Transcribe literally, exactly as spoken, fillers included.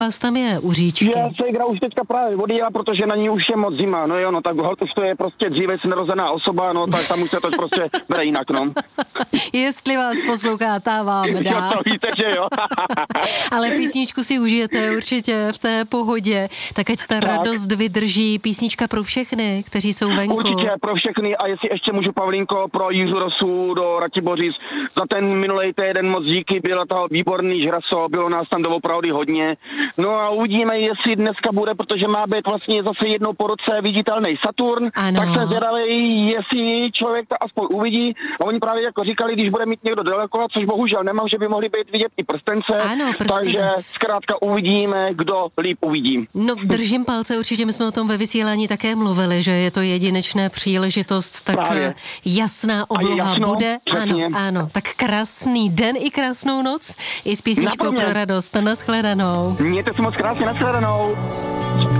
Vás tam je u říčky. Já se igra už teďka právě odjela, protože na ní už je moc zima. No jo, no tak holt to je prostě dříve nerozená osoba, no tak tam už se to prostě bere jinak, no. Jestli vás poslouchá, ta vám dá. Jo, to víte, že jo. Ale písničku si užijete určitě v té pohodě, tak ať ta tak. radost vydrží. Písnička pro všechny, kteří jsou venku. Určitě pro všechny a jestli ještě můžu, Pavlínko, pro Jiřu Rosu do Ratibořic. Za ten minulej týden moc díky, bylo to výborný žraso, bylo nás tam doopravdy hodně. No a uvidíme, jestli dneska bude, protože má být vlastně zase jednou po roce viditelný Saturn. Ano. Tak jsem zvědavý, jestli člověk to aspoň uvidí. A oni právě jako říkali, když bude mít někdo daleko, což bohužel nemám, že by mohli být vidět i prstence. Ano, prstenec. Takže zkrátka uvidíme, kdo líp uvidí. No držím palce, určitě my jsme o tom ve vysílání také mluvili, že je to jedinečná příležitost, tak právě. Jasná obloha jasno, bude. přesně. Ano, ano, tak krásný den i krásnou noc i s písničkou pro radost. Nashledanou. Mějte se moc krásně, nashledanou.